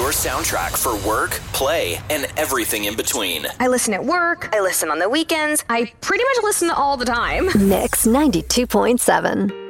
your soundtrack for work, play, and everything in between. I listen at work. I listen on the weekends. I pretty much listen all the time. Mix 92.7.